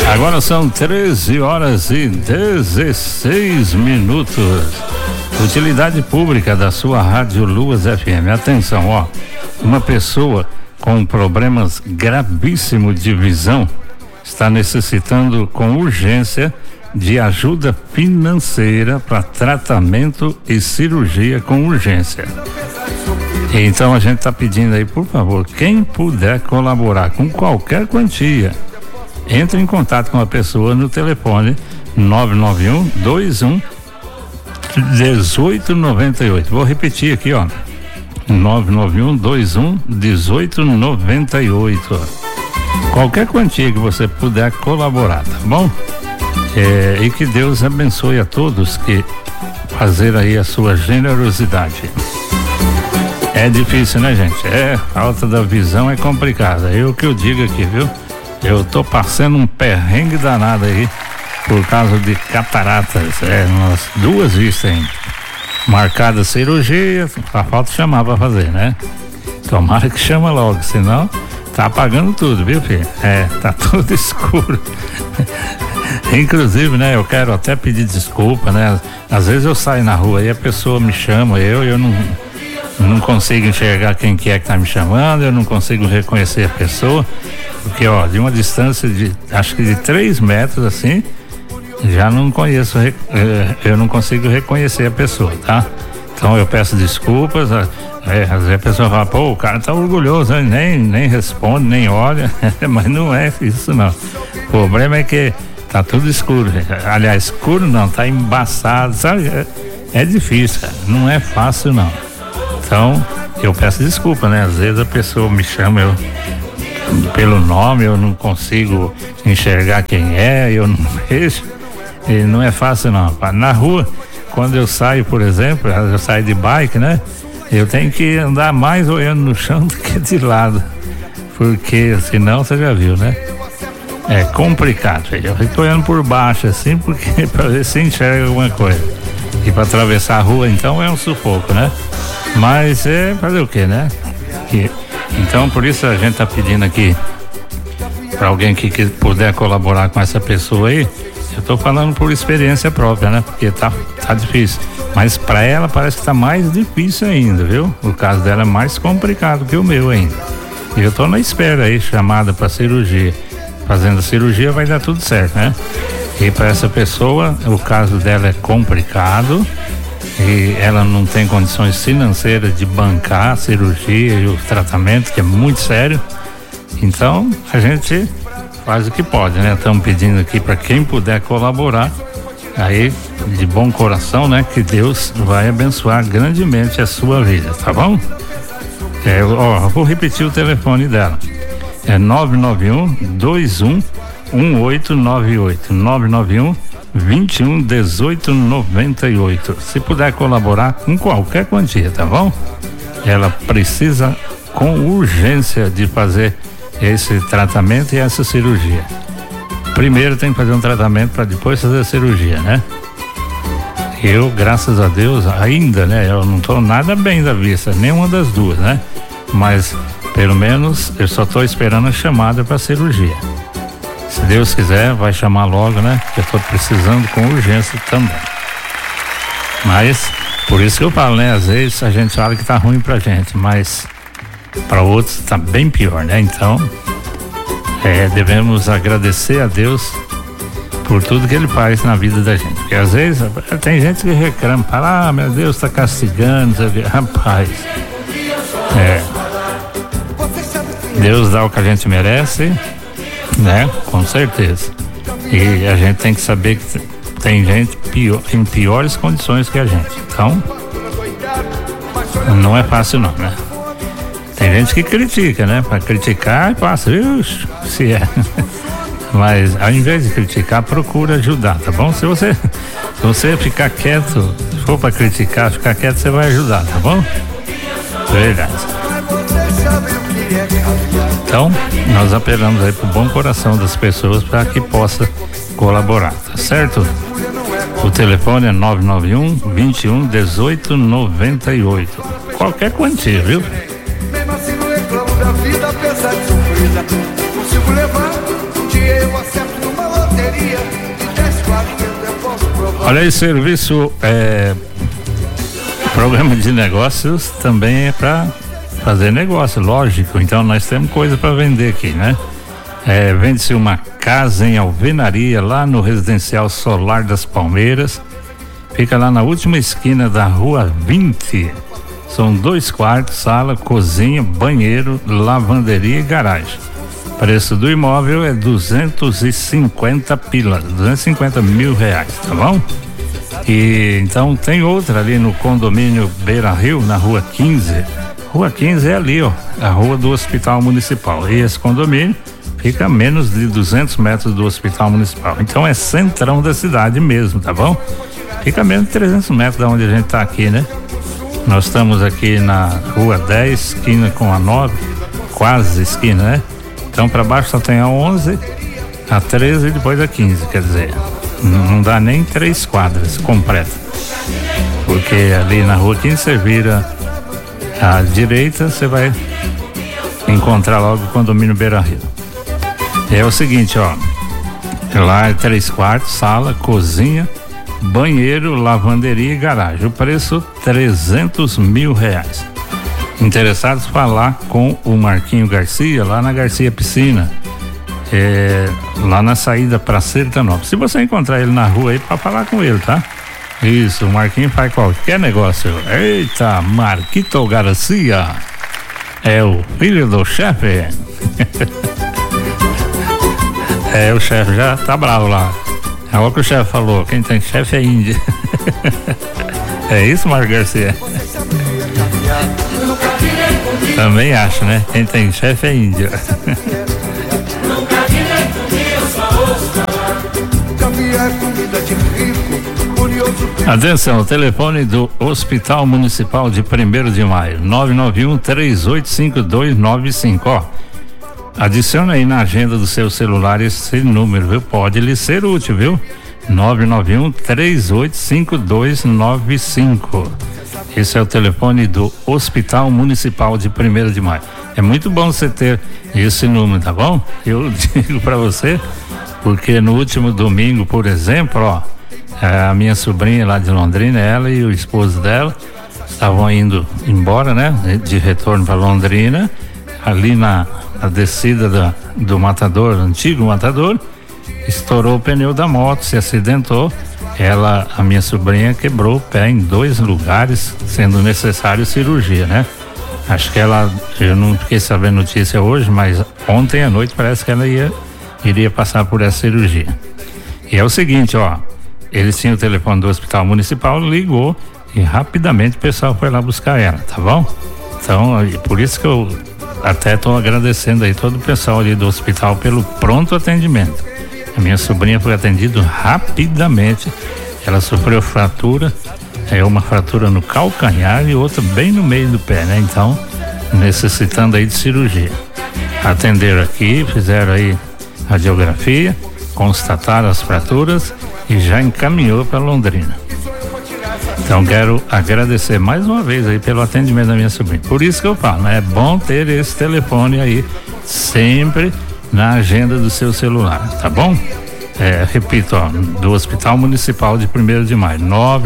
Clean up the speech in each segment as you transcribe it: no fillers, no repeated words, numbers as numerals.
Agora são 13h16. Utilidade pública da sua Rádio Luas FM. Atenção, ó. Uma pessoa com problemas gravíssimos de visão está necessitando com urgência de ajuda financeira para tratamento e cirurgia com urgência. Então a gente está pedindo aí, por favor, quem puder colaborar com qualquer quantia, entre em contato com a pessoa no telefone 991-21-1898. Vou repetir aqui, ó. 991-21-1898. Qualquer quantia que você puder colaborar, tá bom? E que Deus abençoe a todos que fazer aí a sua generosidade. É difícil, né, gente? Falta da visão é complicada. É o que eu digo aqui, viu? Eu tô passando um perrengue danado aí por causa de cataratas. Umas 2 vistas ainda. Marcada cirurgia, só falta chamar pra fazer, né? Tomara que chama logo, senão tá apagando tudo, viu, filho? Tá tudo escuro. Inclusive, né, eu quero até pedir desculpa, né? Às vezes eu saio na rua e a pessoa me chama, eu não consigo enxergar quem que é que tá me chamando, eu não consigo reconhecer a pessoa, porque, ó, de uma distância de, acho que de 3 metros, assim, já não conheço, eu não consigo reconhecer a pessoa, tá? Então eu peço desculpas, às vezes a pessoa fala, pô, o cara tá orgulhoso, né? nem responde, nem olha, mas não é isso não. O problema é que tá tudo escuro, aliás, escuro não, tá embaçado, sabe? É difícil, cara. Não é fácil não. Então, eu peço desculpa, né? Às vezes a pessoa me chama, eu pelo nome, eu não consigo enxergar quem é, eu não vejo, e não é fácil não. Na rua, quando eu saio, por exemplo, eu saio de bike, né? Eu tenho que andar mais olhando no chão do que de lado, porque senão você já viu, né? É complicado, eu fico olhando por baixo assim, porque para ver se enxerga alguma coisa. E para atravessar a rua, então, é um sufoco, né? Mas fazer o quê, né? Então, por isso a gente tá pedindo aqui para alguém que puder colaborar com essa pessoa aí. Eu tô falando por experiência própria, né? Porque tá difícil. Mas para ela parece que tá mais difícil ainda, viu? O caso dela é mais complicado que o meu ainda. E eu tô na espera aí, chamada para cirurgia. Fazendo a cirurgia vai dar tudo certo, né? E para essa pessoa, o caso dela é complicado e ela não tem condições financeiras de bancar a cirurgia e o tratamento, que é muito sério. Então, a gente faz o que pode, né? Estamos pedindo aqui para quem puder colaborar, aí, de bom coração, né? Que Deus vai abençoar grandemente a sua vida, tá bom? Vou repetir o telefone dela. É 991-21-1898. 991-21-1898. Se puder colaborar com qualquer quantia, tá bom? Ela precisa com urgência de fazer esse tratamento e essa cirurgia. Primeiro tem que fazer um tratamento para depois fazer a cirurgia, né? Eu, graças a Deus, ainda, né? Eu não tô nada bem da vista, nenhuma das duas, né? Mas pelo menos eu só tô esperando a chamada para cirurgia. Se Deus quiser, vai chamar logo, né? Eu tô precisando com urgência também. Mas, por isso que eu falo, né? Às vezes a gente fala que tá ruim pra gente, mas para outros tá bem pior, né? Então, devemos agradecer a Deus por tudo que Ele faz na vida da gente. Porque às vezes tem gente que reclama, fala, meu Deus, tá castigando, sabe? Rapaz, Deus dá o que a gente merece, né? Com certeza. E a gente tem que saber que tem gente em piores condições que a gente. Então, não é fácil não, né? Tem gente que critica, né? Para criticar, passa, se é. Mas ao invés de criticar, procura ajudar, tá bom? Se você ficar quieto, se for para criticar, ficar quieto, você vai ajudar, tá bom? Verdade. Então, nós apelamos aí pro bom coração das pessoas para que possa colaborar, tá certo? O telefone é 991-21-1898. Qualquer quantia, viu? Mesmo assim não reclamo da vida, apesar de sofrida. Consigo levar, um dia eu acerto numa loja. Olha aí, serviço, programa de negócios também é para fazer negócio, lógico. Então nós temos coisa para vender aqui, né? Vende-se uma casa em alvenaria lá no Residencial Solar das Palmeiras. Fica lá na última esquina da Rua 20. São 2 quartos, sala, cozinha, banheiro, lavanderia e garagem. Preço do imóvel é 250 mil reais, tá bom? E então tem outra ali no condomínio Beira Rio, na Rua 15. Rua 15 é ali, ó, a rua do Hospital Municipal. E esse condomínio fica a menos de 200 metros do Hospital Municipal. Então é centrão da cidade mesmo, tá bom? Fica a menos de 300 metros da onde a gente tá aqui, né? Nós estamos aqui na Rua 10, esquina com a 9, quase esquina, né? Então para baixo só tem a 11, a 13 e depois a 15, quer dizer, não dá nem 3 quadras completas. Porque ali na Rua 15 você vira à direita, você vai encontrar logo o condomínio Beira Rio. É o seguinte, ó, lá é 3 quartos, sala, cozinha, banheiro, lavanderia e garagem. O preço 300 mil reais. Interessados, falar com o Marquinho Garcia lá na Garcia Piscina, lá na saída para Sertanópolis. Se você encontrar ele na rua aí, para falar com ele, tá? Isso, o Marquinho faz qualquer negócio. Eita, Marquito Garcia é o filho do chefe. O chefe já tá bravo lá. É o que o chefe falou, quem tem chefe é Índia. É isso, Marco Garcia? Também acho, né? Quem tem chefe é Índia. Atenção, o telefone do Hospital Municipal de 1º de Maio, 991-385295, ó. Adiciona aí na agenda do seu celular esse número, viu? Pode lhe ser útil, viu? 991-385295. Esse é o telefone do Hospital Municipal de 1º de Maio. É muito bom você ter esse número, tá bom? Eu digo pra você, porque no último domingo, por exemplo, ó, a minha sobrinha lá de Londrina, ela e o esposo dela estavam indo embora, né? De retorno para Londrina, ali na descida do matador, antigo matador, estourou o pneu da moto, se acidentou. A minha sobrinha quebrou o pé em 2 lugares, sendo necessário cirurgia, né? Acho que eu não fiquei sabendo notícia hoje, mas ontem à noite parece que ela iria passar por essa cirurgia. E é o seguinte, ó, eles tinham o telefone do Hospital Municipal, ligou e rapidamente o pessoal foi lá buscar ela, tá bom? Então, por isso que eu até estou agradecendo aí todo o pessoal ali do hospital pelo pronto atendimento. A minha sobrinha foi atendida rapidamente. Ela sofreu fratura, uma fratura no calcanhar e outra bem no meio do pé, né? Então, necessitando aí de cirurgia. Atenderam aqui, fizeram aí radiografia, constataram as fraturas e já encaminhou para Londrina. Então quero agradecer mais uma vez aí pelo atendimento da minha sobrinha. Por isso que eu falo, né? É bom ter esse telefone aí sempre na agenda do seu celular, tá bom? Repito, ó, do Hospital Municipal de 1º de Maio,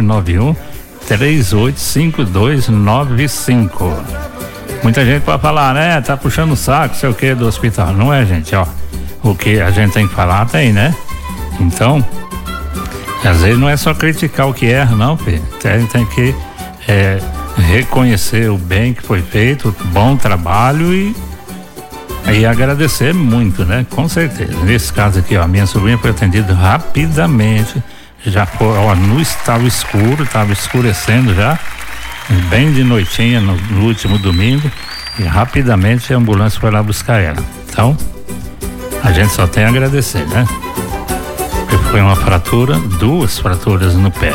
991-385295. Muita gente pode falar, né? Tá puxando o saco, sei o que, do hospital. Não é, gente, ó. O que a gente tem que falar tem, né? Então, às vezes não é só criticar o que erra, não, filho. Tem que reconhecer o bem que foi feito, o bom trabalho e agradecer muito, né? Com certeza. Nesse caso aqui, ó, minha sobrinha foi atendida rapidamente. Já foi, ó, estava escuro, estava escurecendo já, bem de noitinha no último domingo, e rapidamente a ambulância foi lá buscar ela. Então, a gente só tem a agradecer, né? Foi uma fratura, 2 fraturas no pé.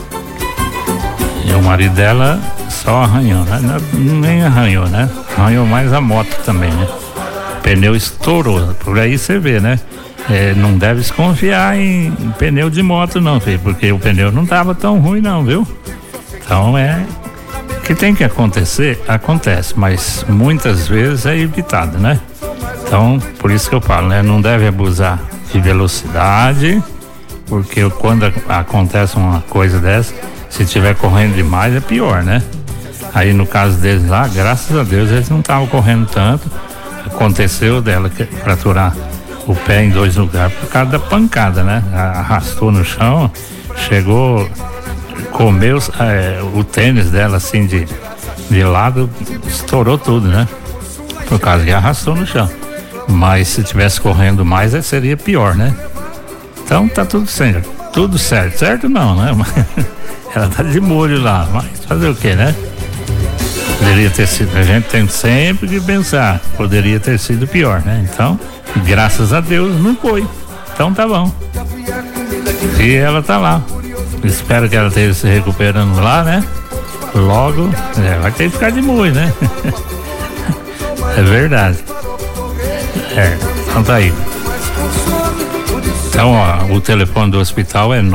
E o marido dela só arranhou, né? Nem arranhou, né? Arranhou mais a moto também, né? O pneu estourou. Por aí você vê, né? Não deve desconfiar em pneu de moto, não, filho, porque o pneu não estava tão ruim, não, viu? Então o que tem que acontecer, acontece, mas muitas vezes é evitado, né? Então, por isso que eu falo, né? Não deve abusar de velocidade porque quando acontece uma coisa dessa, se tiver correndo demais é pior, né? Aí no caso deles lá, graças a Deus eles não estavam correndo tanto. Aconteceu dela fraturar o pé em 2 lugares por causa da pancada, né? Arrastou no chão, chegou, comeu o tênis dela assim de lado, estourou tudo, né? Por causa que arrastou no chão. Mas se tivesse correndo mais, seria pior, né? Então tá tudo certo. Tudo certo. Certo não, né? Ela tá de molho lá, mas fazer o que, né? Poderia ter sido, a gente tem sempre que pensar, poderia ter sido pior, né? Então, graças a Deus não foi. Então tá bom. E ela tá lá. Espero que ela esteja se recuperando lá, né? Logo, vai ter que ficar de molho, né? É verdade. Então tá aí. Então, ó, o telefone do hospital é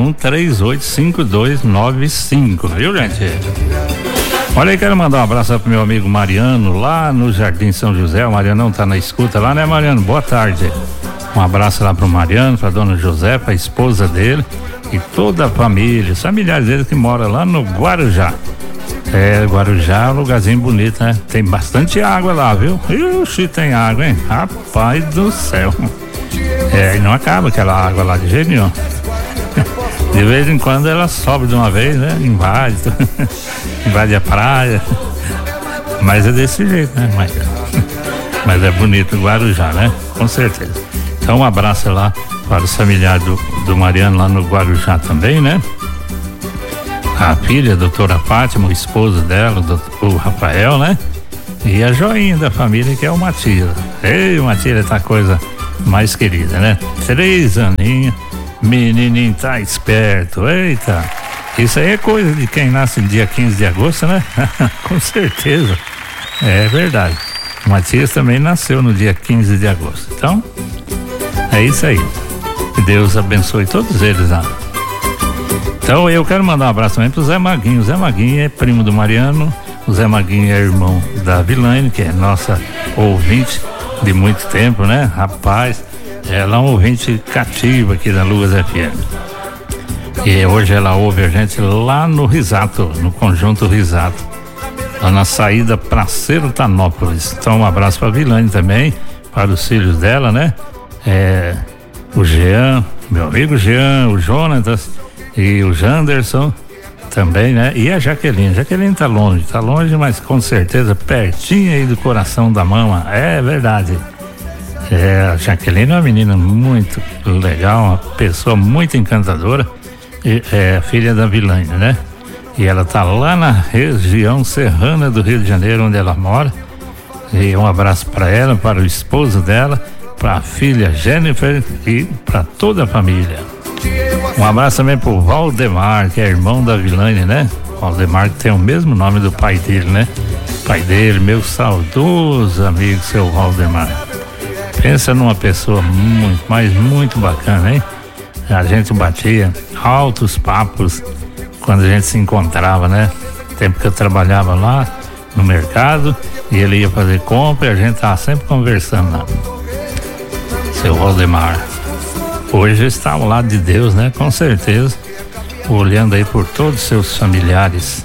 991-385295, viu, gente? Olha aí, quero mandar um abraço pro meu amigo Mariano, lá no Jardim São José. O Marianão tá na escuta lá, né, Mariano? Boa tarde. Um abraço lá pro Mariano, pra dona Josefa, a esposa dele, e toda a família, os familiares dele que moram lá no Guarujá. Guarujá é um lugarzinho bonito, né? Tem bastante água lá, viu? Ixi, tem água, hein? Rapaz do céu. E não acaba aquela água lá de jeito nenhum. De vez em quando ela sobe de uma vez, né? Invade a praia. Mas é desse jeito, né? Mas é bonito o Guarujá, né? Com certeza. Então um abraço lá para os familiares do Mariano lá no Guarujá também, né? A filha, a doutora Fátima, o esposo dela, o Rafael, né? E a joinha da família, que é o Matias. Ei, o Matias tá a coisa mais querida, né? 3 aninhos, menininho tá esperto, eita. Isso aí é coisa de quem nasce no dia 15 de agosto, né? Com certeza. É verdade. O Matias também nasceu no dia 15 de agosto. Então, é isso aí. Que Deus abençoe todos eles lá. Então eu quero mandar um abraço também pro Zé Maguinho. O Zé Maguinho é primo do Mariano. O Zé Maguinho é irmão da Vilaine, que é nossa ouvinte de muito tempo, né? Rapaz, ela é um ouvinte cativa aqui da Luas FM. E hoje ela ouve a gente lá no Risato, no Conjunto Risato, lá na saída pra Sertanópolis. Então um abraço pra Vilaine também, para os filhos dela, né? O Jean, meu amigo Jean, o Jonatas e o Janderson também, né? E a Jaqueline. Jaqueline tá longe, mas com certeza pertinho aí do coração da mama. É verdade. A Jaqueline é uma menina muito legal, uma pessoa muito encantadora. E é filha da Vilaine, né? E ela tá lá na região serrana do Rio de Janeiro, onde ela mora. E um abraço para ela, para o esposo dela, para a filha Jennifer e para toda a família. Um abraço também pro Valdemar, que é irmão da Vilaine, né? Valdemar, que tem o mesmo nome do pai dele, né? Pai dele, meu saudoso amigo, seu Valdemar. Pensa numa pessoa muito bacana, hein? A gente batia altos papos quando a gente se encontrava, né? Tempo que eu trabalhava lá no mercado e ele ia fazer compra e a gente tava sempre conversando lá. Seu Valdemar. Hoje está ao lado de Deus, né? Com certeza. Olhando aí por todos os seus familiares.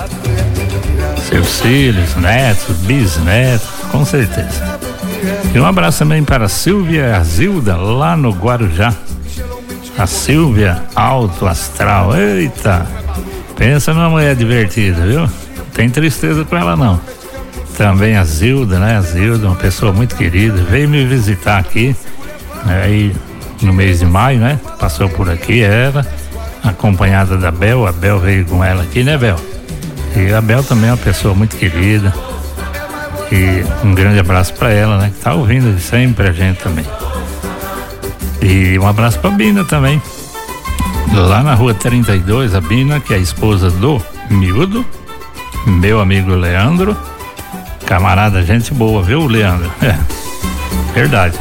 Seus filhos, netos, bisnetos, com certeza. E um abraço também para a Silvia e a Zilda, lá no Guarujá. A Silvia, alto astral. Eita! Pensa numa mulher divertida, viu? Não tem tristeza com ela, não. Também a Zilda, né? A Zilda, uma pessoa muito querida. Veio me visitar aqui, né? Aí no mês de maio, né? Passou por aqui, ela, acompanhada da Bel. A Bel veio com ela aqui, né, Bel? E a Bel também é uma pessoa muito querida. E um grande abraço para ela, né? Que tá ouvindo sempre a gente também. E um abraço pra Bina também. Lá na rua 32, a Bina, que é a esposa do Miúdo, meu amigo Leandro. Camarada, gente boa, viu, Leandro? Verdade.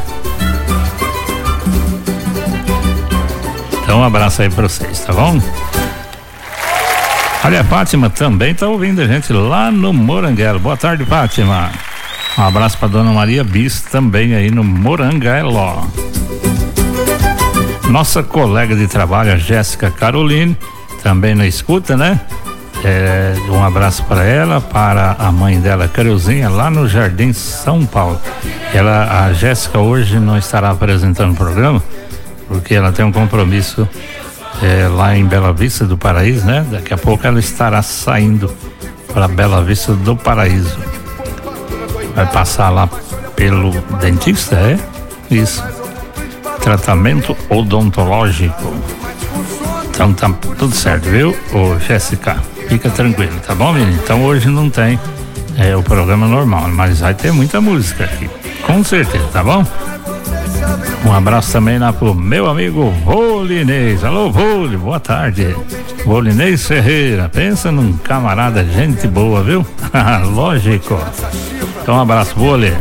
Então um abraço aí pra vocês, tá bom? Olha, a Fátima também tá ouvindo a gente lá no Moranguelo. Boa tarde, Fátima. Um abraço pra dona Maria Bis também aí no Moranguelo. Nossa colega de trabalho, a Jéssica Caroline, também na escuta, né? Um abraço para ela, para a mãe dela, Carolzinha, lá no Jardim São Paulo. A Jéssica hoje não estará apresentando o programa, porque ela tem um compromisso lá em Bela Vista do Paraíso, né? Daqui a pouco ela estará saindo para Bela Vista do Paraíso. Vai passar lá pelo dentista, Isso. Tratamento odontológico. Então tá tudo certo, viu, Jéssica? Fica tranquilo, tá bom, menino? Então hoje não tem o programa normal, mas vai ter muita música aqui, com certeza, tá bom? Um abraço também lá pro meu amigo Volinês. Alô, Voli, boa tarde. Volinês Ferreira, pensa num camarada, gente boa, viu? Lógico. Então um abraço, Voli.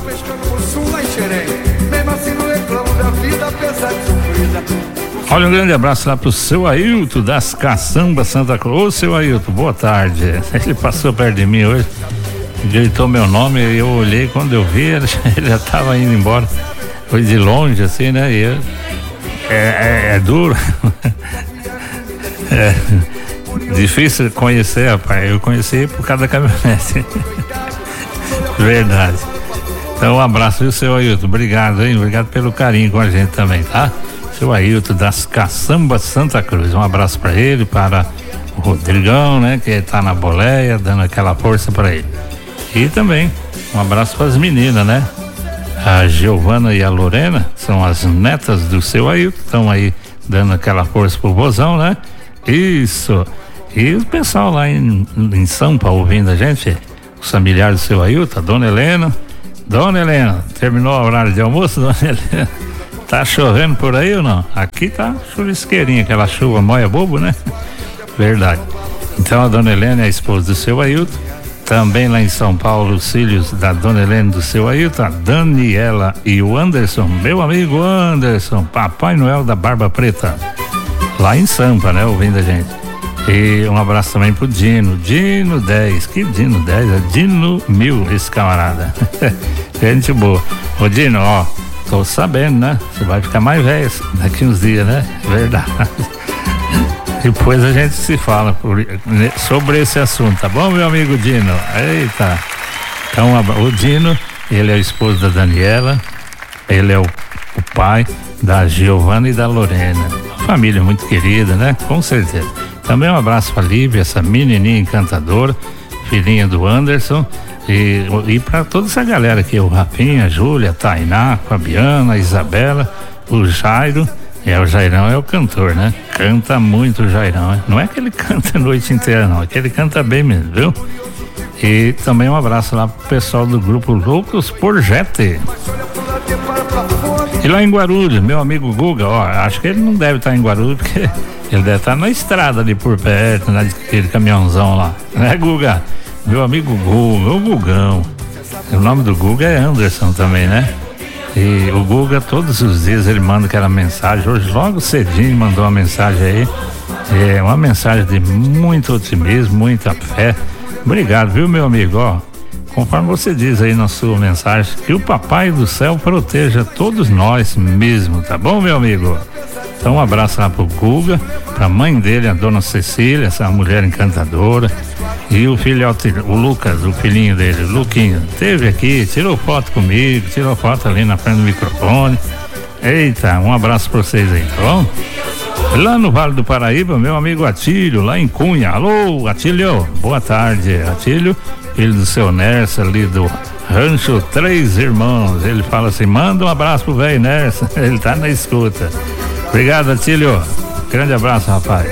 Olha, um grande abraço lá pro seu Ailton das Caçambas Santa Cruz. Ô, seu Ailton, boa tarde. Ele passou perto de mim hoje, gritou meu nome, eu olhei, quando eu vi, ele já tava indo embora. Foi de longe, assim, né? E é duro. É difícil conhecer, rapaz. Eu conheci por causa da caminhonete. Verdade. Então, um abraço, viu, seu Ailton? Obrigado, hein? Obrigado pelo carinho com a gente também, tá? Seu Ailton das Caçambas Santa Cruz. Um abraço para ele, para o Rodrigão, né? Que tá na boleia, dando aquela força para ele. E também um abraço para as meninas, né? A Giovana e a Lorena são as netas do seu Ailton, estão aí dando aquela força pro vozão, né? Isso. E o pessoal lá em Sampa ouvindo a gente, os familiares do seu Ailton, a Dona Helena, terminou o horário de almoço, Dona Helena? Tá chovendo por aí ou não? Aqui tá chuvisqueirinha, aquela chuva moia bobo, né? Verdade. Então a Dona Helena é a esposa do seu Ailton. Também lá em São Paulo, os filhos da Dona Helena do seu Ailton, a Daniela e o Anderson, meu amigo Anderson, Papai Noel da Barba Preta, lá em Sampa, né? Ouvindo a gente. E um abraço também pro Dino 10, que Dino 10? É Dino 1000, esse camarada. Gente boa. Ô Dino, ó, tô sabendo, né? Você vai ficar mais velho daqui uns dias, né? Verdade. Depois a gente se fala sobre esse assunto, tá bom, meu amigo Dino? Eita. Então, o Dino, ele é o esposo da Daniela, ele é o pai da Giovana e da Lorena. Família muito querida, né? Com certeza. Também um abraço para Lívia, essa menininha encantadora, filhinha do Anderson. E para toda essa galera aqui, o Rafinha, a Júlia, a Tainá, a Fabiana, a Isabela, o Jairo. O Jairão é o cantor, né? Canta muito o Jairão, né? Não é que ele canta a noite inteira, não. É que ele canta bem mesmo, viu? E também um abraço lá pro pessoal do grupo Loucos por Jete. E lá em Guarulhos, meu amigo Guga, ó, acho que ele não deve estar em Guarulhos, porque ele deve estar na estrada ali por perto, naquele caminhãozão lá. Né, Guga? Meu amigo Guga, o Gugão. O nome do Guga é Anderson também, né? E o Guga, todos os dias ele manda aquela mensagem. Hoje, logo cedinho, mandou uma mensagem aí. Uma mensagem de muito otimismo, muita fé. Obrigado, viu, meu amigo? Ó, conforme você diz aí na sua mensagem, que o Papai do Céu proteja todos nós mesmo, tá bom, meu amigo? Então, um abraço lá pro Guga, pra mãe dele, a dona Cecília, essa mulher encantadora. E o filhote, o Lucas, o filhinho dele, o Luquinho, esteve aqui, tirou foto comigo, tirou foto ali na frente do microfone. Eita, um abraço pra vocês aí, tá bom? Lá no Vale do Paraíba, meu amigo Atílio, lá em Cunha. Alô, Atílio, boa tarde. Atílio, filho do seu Nersa, ali do Rancho Três Irmãos. Ele fala assim, manda um abraço pro velho Nersa, ele tá na escuta. Obrigado, Atílio. Grande abraço, rapaz.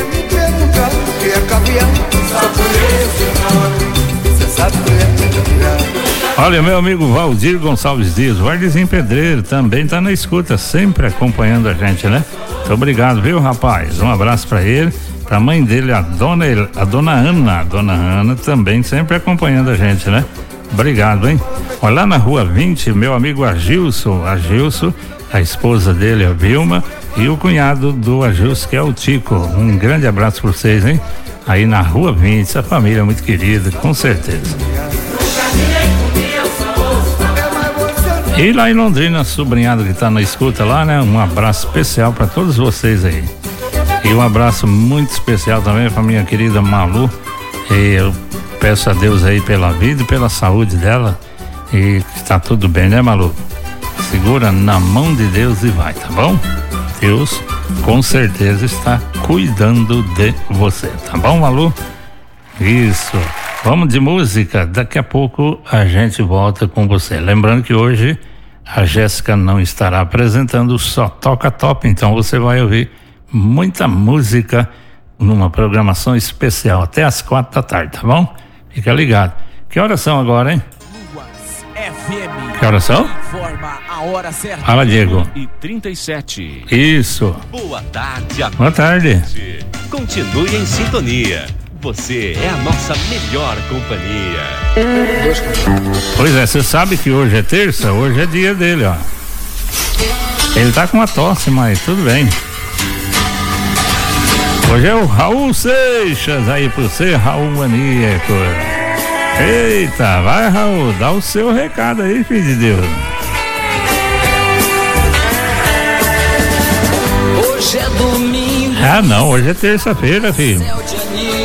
Olha, meu amigo Valdir Gonçalves Dias, Vardezinho Pedreiro, também tá na escuta, sempre acompanhando a gente, né? Muito obrigado, viu, rapaz? Um abraço pra ele, pra mãe dele, a dona Ana. A dona Ana também sempre acompanhando a gente, né? Obrigado, hein? Olha, lá na rua 20, meu amigo Agilson, a esposa dele, a Vilma, e o cunhado do Agilson, que é o Tico. Um grande abraço pra vocês, hein? Aí na rua 20, essa família muito querida, com certeza. E lá em Londrina, sobrinhado que tá na escuta lá, né? Um abraço especial para todos vocês aí. E um abraço muito especial também pra minha querida Malu. E eu peço a Deus aí pela vida e pela saúde dela. E tá tudo bem, né, Malu? Segura na mão de Deus e vai, tá bom? Deus com certeza está cuidando de você, tá bom, Malu? Isso. Vamos de música. Daqui a pouco a gente volta com você. Lembrando que hoje a Jéssica não estará apresentando, só toca top, então você vai ouvir muita música numa programação especial até às 4 da tarde, tá bom? Fica ligado. Que horas são agora, hein? Que horas são? A hora certa. Fala, Diego. 37. Isso. Boa tarde. Boa tarde. Continue em sintonia. Você é a nossa melhor companhia. Pois é, você sabe que hoje é terça, hoje é dia dele, ó. Ele tá com uma tosse, mas tudo bem. Hoje é o Raul Seixas, aí pra você, Raul Maníaco. Eita, vai, Raul, dá o seu recado aí, filho de Deus. Hoje é domingo. Ah, não, hoje é terça-feira, filho.